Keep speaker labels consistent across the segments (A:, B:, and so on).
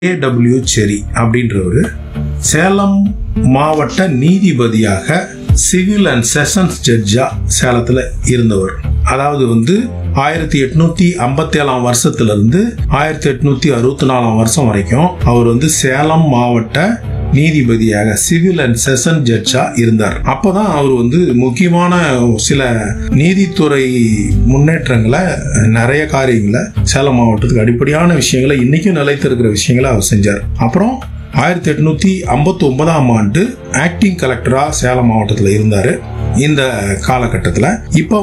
A: ஏ.டபிள்யூ. செரி அப்படின்றவர் சேலம் மாவட்ட நீதிபதியாக சிவில் அண்ட் செஷன்ஸ் ஜட்ஜா சேலத்துல இருந்தவர். அதாவது 1857 வருஷத்திலிருந்து 1864 வருஷம் வரைக்கும் அவர் சேலம் மாவட்ட நீதிபதியாக சிவில் அண்ட் செஷன் ஜட்ஜா இருந்தார். அப்பதான் அவர் முக்கியமான சில நீதித்துறை முன்னேற்றங்களை, நிறைய காரியங்களை, சேலம் மாவட்டத்துக்கு அடிப்படையான விஷயங்களை, இன்னைக்கும் நிலைத்திருக்கிற விஷயங்களை அவர் செஞ்சார். அப்புறம் 1859 ஆண்டு ஆக்டிங் கலெக்டரா சேலம் மாவட்டத்தில் இருந்தாரு. இந்த காலகட்டத்தில் இப்ப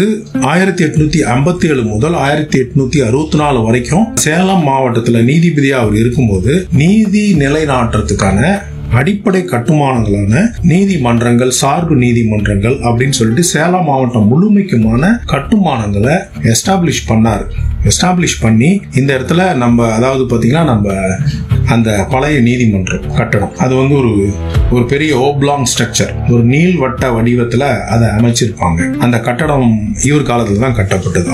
A: 1857 முதல் 1864 வரைக்கும் சேலம் மாவட்டத்தில் நீதிபதியா அவர் இருக்கும்போது நீதி நிலைநாட்டுறதுக்கான அடிப்படை கட்டுமானங்களான நீதிமன்றங்கள், சார்பு நீதிமன்றங்கள் அப்படின்னு சொல்லிட்டு சேலம் மாவட்டம் முழுமைக்குமான கட்டுமானங்களை எஸ்டாப்ளிஷ் பண்ணி இந்த இடத்துல நம்ம அந்த பழைய நீதிமன்றம் கட்டடம் அது ஒரு பெரிய ஓப்லாங் ஸ்ட்ரக்சர், ஒரு நீள்வட்ட வடிவத்துல அதை அமைச்சிருப்பாங்க. அந்த கட்டடம் இவர் காலத்துல தான் கட்டப்பட்டது.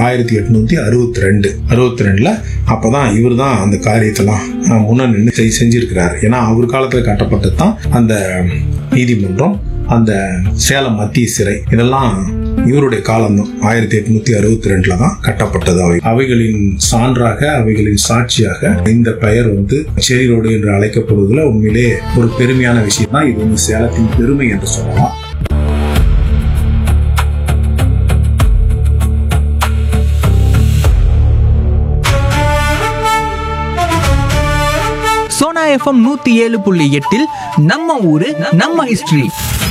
A: 1862 அப்பதான் இவர் தான் அந்த காரியத்தெல்லாம் முன்ன நின்று செஞ்சிருக்கிறார். ஏன்னா அவர் காலத்துல கட்டப்பட்டது தான் அந்த நீதிமன்றம், அந்த சேலம் மத்திய சிறை, இதெல்லாம் இவருடைய காலம் தான். 1862 தான் கட்டப்பட்டது. அவைகளின் சான்றாக, அவைகளின் சாட்சியாக இந்த பெயர் செரி ரோடு என்று அழைக்கப்படுவதில் உண்மையிலே ஒரு பெருமையான விஷயம் தான். இது சேலத்தின் பெருமை என்று சொல்லலாம்.
B: சோனா எஃப்எம் 107.8 நம்ம ஊரு நம்ம ஹிஸ்டரி.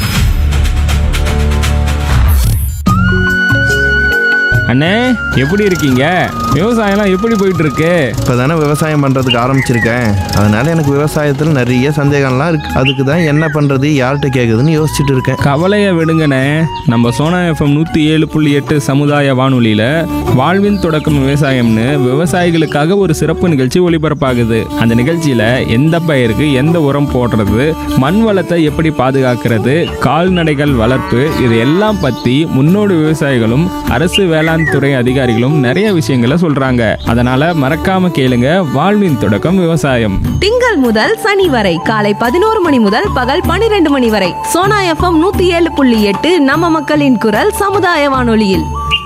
C: அண்ணே, எப்படி இருக்கீங்க? விவசாயம்லாம் எப்படி போயிட்டு இருக்கு?
D: இப்போ தானே விவசாயம் பண்ணுறதுக்கு ஆரம்பிச்சிருக்கேன். அதனால எனக்கு விவசாயத்தில் நிறைய சந்தேகம்லாம் இருக்கு. அதுக்கு தான் என்ன பண்ணுறது, யார்கிட்ட கேட்குதுன்னு யோசிச்சுட்டு இருக்கேன்.
C: கவலையை விடுங்கண்ணே. நம்ம சோனா எஃப்எம் 107.8 சமுதாய வானொலியில் வாழ்வின் தொடக்கம் விவசாயம்னு விவசாயிகளுக்காக ஒரு சிறப்பு நிகழ்ச்சி ஒளிபரப்பாகுது. அந்த நிகழ்ச்சியில் எந்த பயிருக்கு எந்த உரம் போடுறது, மண் வளத்தை எப்படி பாதுகாக்கிறது, கால்நடைகள் வளர்ப்பு, இது எல்லாம் பற்றி முன்னோடி விவசாயிகளும் அரசு வேளாண் துறை அதிகாரிகளும் நிறைய விஷயங்களை சொல்றாங்க. அதனால மறக்காம கேளுங்க. வாழ்வின் தொடக்கம் விவசாயம்.
E: திங்கள் முதல் சனி வரை காலை 11 மணி முதல் பகல் 12 மணி வரை சோனா எஃப்எம் 107.8 நம்ம மக்களின் குரல் சமுதாய வானொலியில்.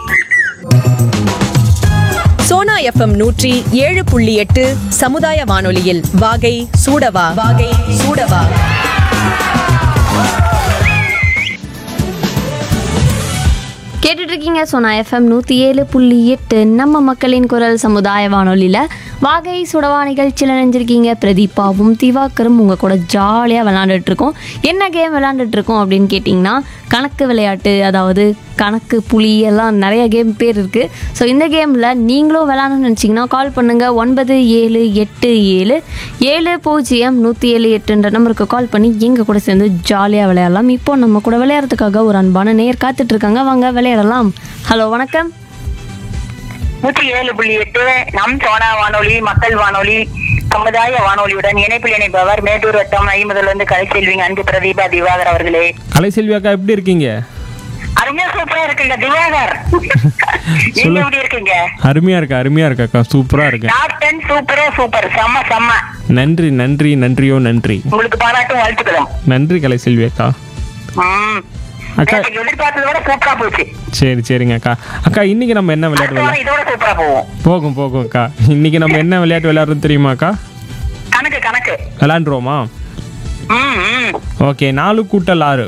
F: சோனா எஃப்எம் 107.8 சமுதாய வானொலியில் வாகை சூடவா.
G: கேட்டுட்டு இருக்கீங்க சோனா எஃப்எம் 107.8 நம்ம மக்களின் குரல் சமுதாய வானொலியில் வாகை சுடவா நிகழ்ச்சியில் நினைஞ்சிருக்கீங்க. பிரதீபாவும் திவாகரும் உங்கள் கூட ஜாலியாக விளாண்டுட்ருக்கோம். என்ன கேம் விளாண்டுட்ருக்கோம் அப்படின்னு கேட்டிங்கன்னா, கணக்கு விளையாட்டு, அதாவது கணக்கு புலி எல்லாம் நிறைய கேம் பேர் இருக்குது. ஸோ இந்த கேமில் நீங்களும் விளாடணும்னு நினச்சிங்கன்னா கால் பண்ணுங்கள். 9787070178 நம்பருக்கு கால் பண்ணி எங்கள் கூட சேர்ந்து ஜாலியாக விளையாடலாம். இப்போ நம்ம கூட விளையாடுறதுக்காக ஒரு அன்பான நேயர் காத்துட்ருக்காங்க. வாங்க விளையாடலாம். ஹலோ, வணக்கம்.
H: 107.8 நம் சோனா வானொலி, மக்கள் வானொலி, சமுதாய வானொலியுடன் இணைப்பில் இணைப்பவர் மேட்டூர் வட்டம் 50 கலைச்செல்விங்க அன்பு பிரதீபா திவாகர் அவர்களே.
C: கலைச்செல்வி அக்கா, எப்படி இருக்கீங்க?
H: அருமையா சூப்பரா இருக்குங்க திவாகர். நீங்க எப்படி இருக்கீங்க?
C: அருமையா இருக்கா. சூப்பரா இருக்கு.
H: டாப் 10 சூப்பர் செம்ம.
C: நன்றியோ நன்றி.
H: உங்களுக்கு பாராட்டும் வாழ்த்துக்களும்.
C: நன்றி கலைச்செல்வி அக்கா. அக்கா,
H: எதிர்பார்த்தத விட சூப்பரா போச்சு.
C: சரிங்க அக்கா, இன்னைக்கு நம்ம என்ன விளையாட்டு
H: இதோட சூப்பரா
C: போகும் அக்கா. இன்னைக்கு நம்ம என்ன விளையாட்டு விளையாடுறது தெரியுமா அக்கா?
H: கணக்கு
C: விளையாண்டுருவோமா? ஓகே. 4 கூட்டல் 6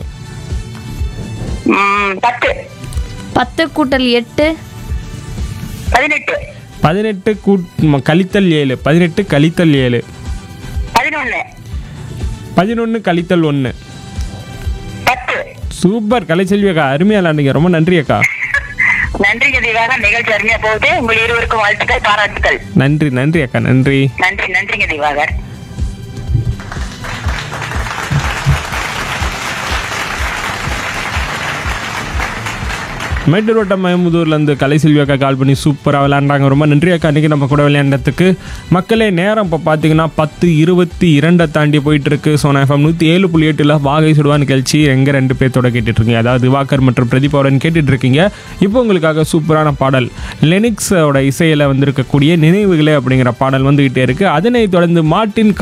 H: 10.
G: 10 கூட்டல் 8
H: 18.
C: 18 கழித்தல் 7. 18 கழித்தல் 7
H: 11.
C: 11 கழித்தல் 1
H: 10.
C: சூப்பர் கலைச்செல்வி அக்கா, அருமையா விளையாண்டீங்க. ரொம்ப நன்றி அக்கா.
H: நன்றிங்க திவாகர். நிகழ்ச்சி அருமையா போகுது. உங்கள் இருவருக்கும் வாழ்த்துக்கள், பாராட்டுக்கள்.
C: நன்றி அக்கா.
H: நன்றிங்க திவாகர்.
C: மேட்டூர் வட்டம் மயமுதூர்லேருந்து கலைச்செல்வி அக்கா கால் பண்ணி சூப்பராக விளையாண்டாங்க. ரொம்ப நன்றி அக்கா. இன்றைக்கி நம்ம கூட விளையாண்டதுக்கு. மக்களே, நேரம் இப்போ பார்த்தீங்கன்னா 10:22 தாண்டி போயிட்டுருக்கு. சோனா எஃப்எம் 107.8 வாகை சுடுவா நிகழ்ச்சி எங்கே 2 பேர்த்தோட கேட்டுட்ருக்கீங்க, அதாவது திவாகர் மற்றும் பிரதீபாவுடன் கேட்டுட்ருக்கீங்க. இப்போ உங்களுக்காக சூப்பரான பாடல் லெனிக்ஸோட இசையில் வந்திருக்கக்கூடிய நினைவுகளே அப்படிங்கிற பாடல் வந்துக்கிட்டே இருக்குது. அதனை தொடர்ந்து மார்ட்டின்